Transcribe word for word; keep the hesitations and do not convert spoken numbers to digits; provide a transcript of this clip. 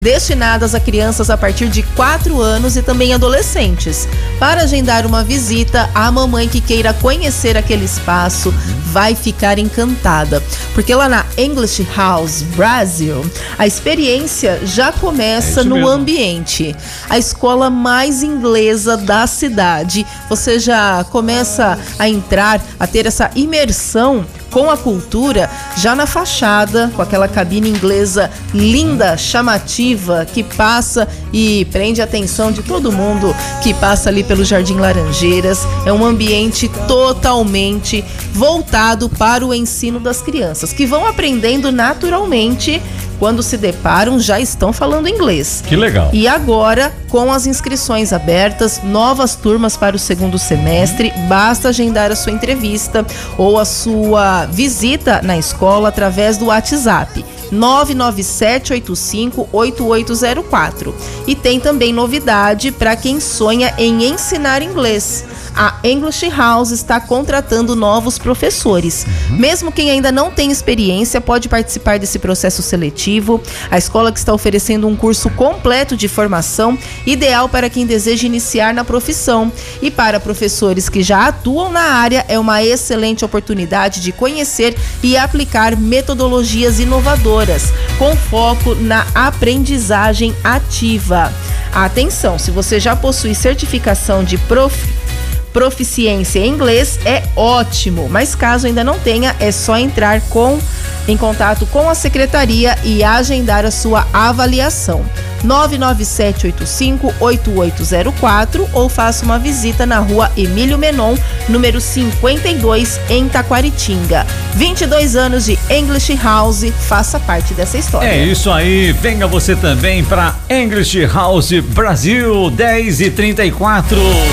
destinadas a crianças a partir de quatro anos e também adolescentes. Para agendar uma visita, a mamãe que queira conhecer aquele espaço vai ficar encantada, porque lá na English House Brasil, a experiência já começa É no mesmo. ambiente. A escola mais inglesa da cidade. Você já começa a entrar, a ter essa imersão com a cultura já na fachada, com aquela cabine inglesa linda, chamativa, que passa e prende a atenção de todo mundo que passa ali pelo Jardim Laranjeiras. É um ambiente totalmente voltado para o ensino das crianças, que vão aprendendo naturalmente. Quando se deparam, já estão falando inglês. Que legal. E agora, com as inscrições abertas, novas turmas para o segundo semestre, basta agendar a sua entrevista ou a sua visita na escola através do WhatsApp nove nove sete oito cinco oito oito zero quatro. E tem também novidade para quem sonha em ensinar inglês. A English House está contratando novos professores. Uhum. Mesmo quem ainda não tem experiência pode participar desse processo seletivo. A escola que está oferecendo um curso completo de formação, ideal para quem deseja iniciar na profissão. E para professores que já atuam na área, é uma excelente oportunidade de conhecer e aplicar metodologias inovadoras, com foco na aprendizagem ativa. Atenção, se você já possui certificação de prof... proficiência em inglês, é ótimo, mas caso ainda não tenha, é só entrar com, em contato com a secretaria e agendar a sua avaliação. nove nove sete oito cinco oito oito zero quatro ou faça uma visita na rua Emílio Menon, número cinquenta e dois, em Taquaritinga. vinte e dois anos de English House, faça parte dessa história. É isso aí, venha você também para English House Brasil, dez e trinta e quatro.